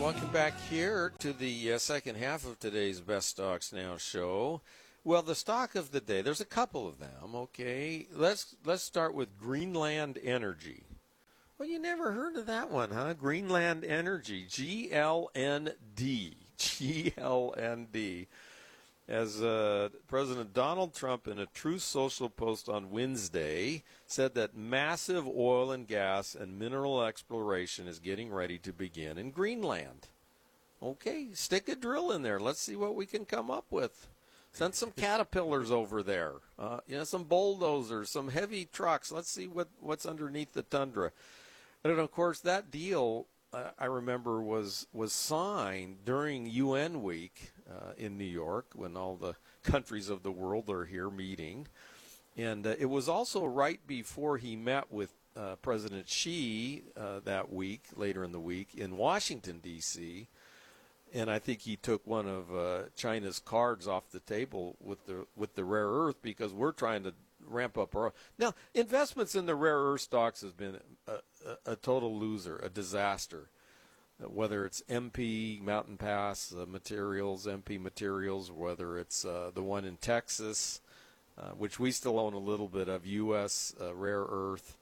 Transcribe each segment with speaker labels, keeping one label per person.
Speaker 1: welcome back here to the second half of today's Best Stocks Now show. Well, the stock of the day, there's a couple of them, okay? Let's start with Greenland Energy. Well, you never heard of that one, huh? Greenland Energy, GLND. GLND. As President Donald Trump, in a Truth Social post on Wednesday, said that massive oil and gas and mineral exploration is getting ready to begin in Greenland. Okay, stick a drill in there. Let's see what we can come up with. Send some caterpillars over there, some bulldozers, some heavy trucks. Let's see what's underneath the tundra. And, of course, that deal, I remember, was signed during UN Week in New York, when all the countries of the world are here meeting. And it was also right before he met with President Xi that week, later in the week, in Washington, D.C., and I think he took one of China's cards off the table with the rare earth, because we're trying to ramp up our. Now, investments in the rare earth stocks has been a total loser, a disaster. Whether it's MP Mountain Pass Materials, MP Materials, whether it's the one in Texas, which we still own a little bit of, USA Rare Earth.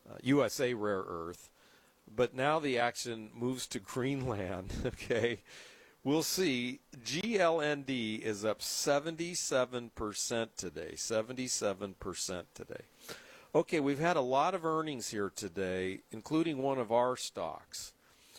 Speaker 1: But now the action moves to Greenland, okay? We'll see. GLND is up 77% today, 77% today. Okay, we've had a lot of earnings here today, including one of our stocks,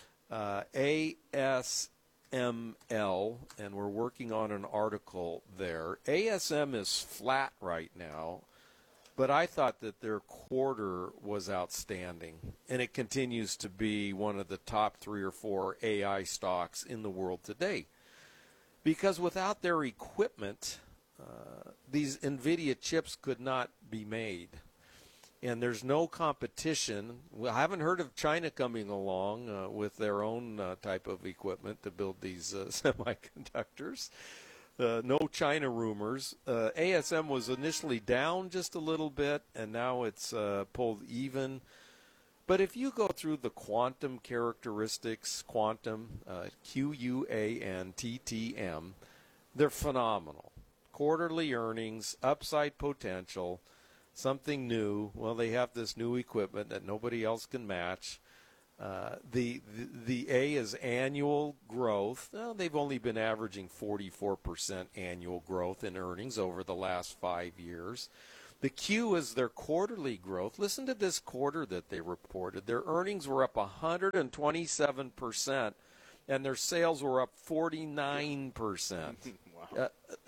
Speaker 1: ASML, and we're working on an article there. ASM is flat right now, but I thought that their quarter was outstanding, and it continues to be one of the top 3 or 4 AI stocks in the world today. Because without their equipment, these NVIDIA chips could not be made. And there's no competition. Well, I haven't heard of China coming along with their own type of equipment to build these semiconductors. No China rumors. ASM was initially down just a little bit, and now it's pulled even. But if you go through the quantum characteristics, QUANTTM, they're phenomenal. Quarterly earnings, upside potential, something new. Well, they have this new equipment that nobody else can match. The A is annual growth. Well, they've only been averaging 44% annual growth in earnings over the last 5 years. The Q is their quarterly growth. Listen to this quarter that they reported. Their earnings were up 127%, and their sales were up 49%.
Speaker 2: Wow.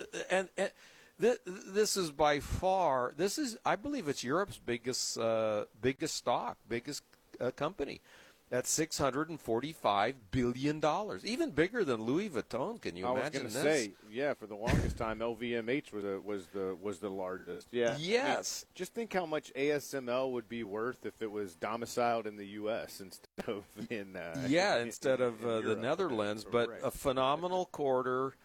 Speaker 1: This is by far, I believe it's Europe's biggest stock, biggest company, at $645 billion, even bigger than Louis Vuitton. Can you imagine this?
Speaker 2: I was going to say, yeah, for the longest time, LVMH was the largest. Yeah.
Speaker 1: Yes.
Speaker 2: Just think how much ASML would be worth if it was domiciled in the U.S. instead of in
Speaker 1: instead of the Netherlands. But
Speaker 2: right.
Speaker 1: A phenomenal quarter.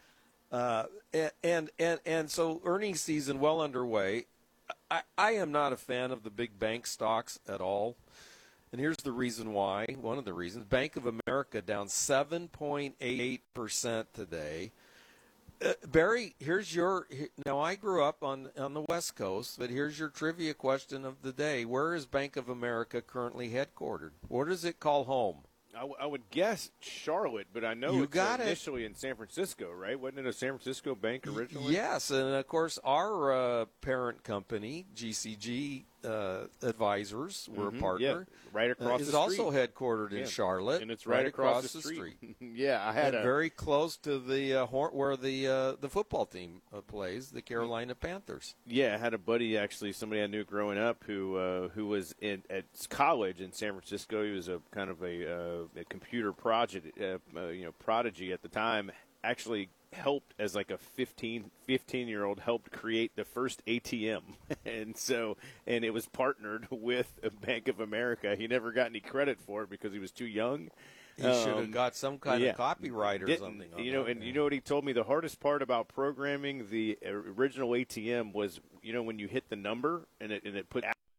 Speaker 1: And so earnings season well underway. I am not a fan of the big bank stocks at all. And here's the reason why, one of the reasons. Bank of America down 7.88% today. Barry, now I grew up on the West Coast, but here's your trivia question of the day. Where is Bank of America currently headquartered? Where does it call home?
Speaker 2: I would guess Charlotte, but I know it's initially in San Francisco, right? Wasn't it a San Francisco bank originally?
Speaker 1: Yes, and of course our parent company, GCG Advisors, we're a partner.
Speaker 2: Yeah, right across the street.
Speaker 1: Is also headquartered in Charlotte,
Speaker 2: and it's right across the street. Yeah, I had
Speaker 1: very close to the where the football team plays, the Carolina Panthers.
Speaker 2: Yeah, I had a buddy, actually, somebody I knew growing up, who was at college in San Francisco. He was a kind of a computer prodigy at the time. Actually helped as like a 15-year-old helped create the first ATM. and it was partnered with Bank of America. He never got any credit for it because he was too young.
Speaker 1: He should have got some kind of copyright or something.
Speaker 2: You know what he told me? The hardest part about programming the original ATM was, when you hit the number and it put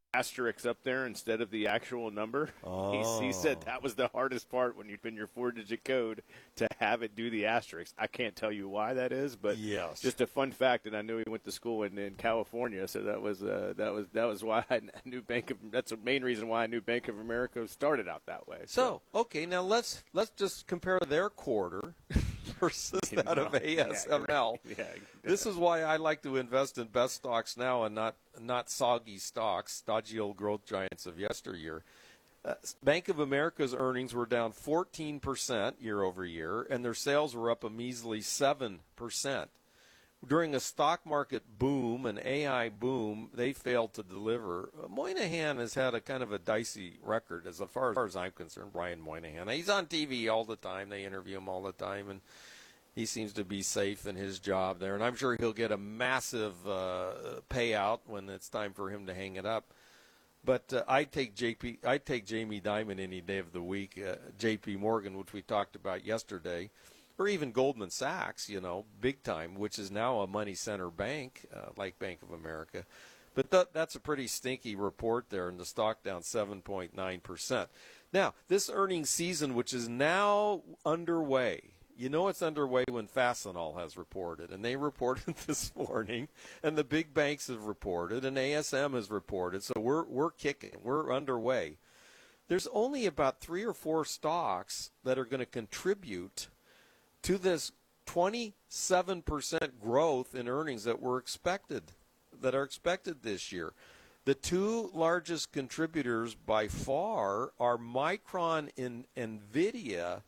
Speaker 2: asterisk up there instead of the actual number.
Speaker 1: Oh.
Speaker 2: He said that was the hardest part when you put in your 4-digit code to have it do the asterisk. I can't tell you why that is, but
Speaker 1: Yes.
Speaker 2: just a fun fact. And I knew he went to school in California, so that was why I knew That's the main reason why I knew Bank of America started out that way.
Speaker 1: So, okay, now let's just compare their quarter versus that of ASML.
Speaker 2: Yeah.
Speaker 1: This is why I like to invest in best stocks now and not soggy stocks, stodgy old growth giants of yesteryear. Bank of America's earnings were down 14% year over year, and their sales were up a measly 7%. During a stock market boom, an AI boom, they failed to deliver. Moynihan has had a kind of a dicey record as far as I'm concerned, Brian Moynihan. He's on TV all the time. They interview him all the time, and he seems to be safe in his job there. And I'm sure he'll get a massive payout when it's time for him to hang it up. But I'd take Jamie Dimon any day of the week, J.P. Morgan, which we talked about yesterday, or even Goldman Sachs, big time, which is now a money center bank like Bank of America. But that's a pretty stinky report there, and the stock down 7.9%. Now, this earnings season, which is now underway, it's underway when Fastenal has reported, and they reported this morning, and the big banks have reported, and ASM has reported, so we're kicking, we're underway. There's only about 3 or 4 stocks that are going to contribute to this 27% growth in earnings that are expected this year. The 2 largest contributors by far are Micron and NVIDIA.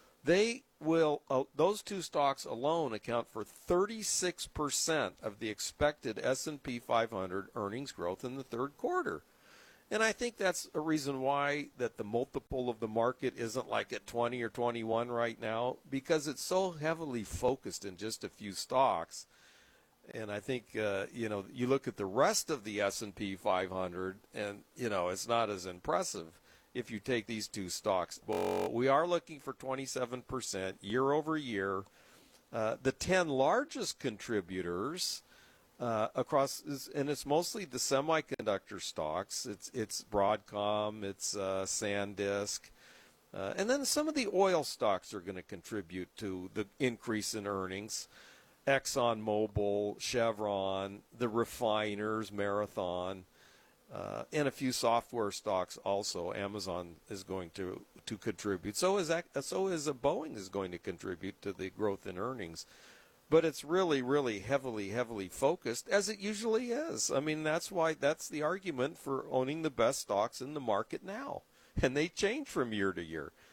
Speaker 1: Those 2 stocks alone account for 36% of the expected S&P 500 earnings growth in the third quarter. And I think that's a reason why that the multiple of the market isn't like at 20 or 21 right now, because it's so heavily focused in just a few stocks. And I think, you look at the rest of the S&P 500 and, it's not as impressive if you take these 2 stocks. But we are looking for 27% year over year. The 10 largest contributors across, and it's mostly the semiconductor stocks. It's Broadcom, it's SanDisk, and then some of the oil stocks are going to contribute to the increase in earnings. ExxonMobil, Chevron, the refiners, Marathon, and a few software stocks also. Amazon is going to contribute. So is Boeing is going to contribute to the growth in earnings. But it's really, really heavily focused, as it usually is. I mean, that's the argument for owning the best stocks in the market now. And they change from year to year.